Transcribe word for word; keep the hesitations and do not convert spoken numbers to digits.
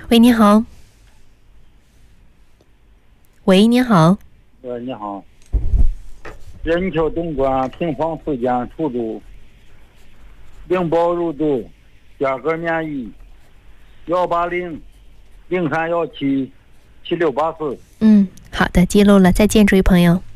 喂，你好。喂，你好。 喂，你好。任丘东莞平房四间出租，领保入住，价格免疫，幺八零零三幺七七六八四。 嗯，好的，记录了，再见，这位朋友。